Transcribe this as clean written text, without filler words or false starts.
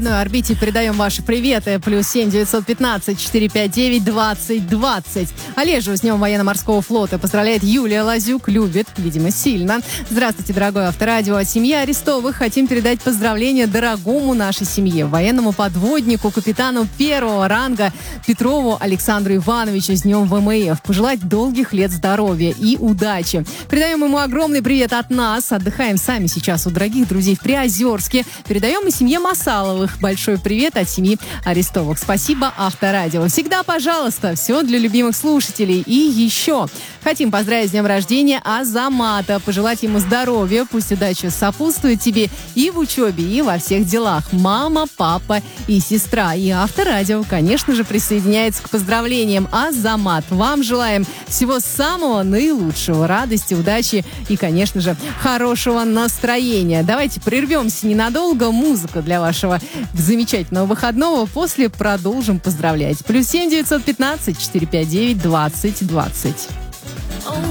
На орбите передаем ваши приветы. +7 915 459 20 20. Олежу с Днем военно-морского флота поздравляет Юлия Лазюк. Любит, видимо, сильно. Здравствуйте, дорогое авторадио. От семьи Арестовых хотим передать поздравления дорогому нашей семье, военному подводнику, капитану первого ранга Петрову Александру Ивановичу с Днем ВМФ. Пожелать долгих лет здоровья и удачи. Передаем ему огромный привет от нас. Отдыхаем сами сейчас у дорогих друзей в Приозерске. Передаем и семье Масаловых большой привет от семьи Арестовых. Спасибо, Авторадио. Всегда, пожалуйста, все для любимых слушателей. И еще хотим поздравить с днем рождения Азамата, пожелать ему здоровья, пусть удача сопутствует тебе и в учебе, и во всех делах. Мама, папа и сестра. И Авторадио, конечно же, присоединяется к поздравлениям. Азамат, вам желаем всего самого наилучшего, радости, удачи и, конечно же, хорошего настроения. Давайте прервемся ненадолго. Музыка для вашего замечательного выходного. После продолжим поздравлять. +7 915 459 20 20.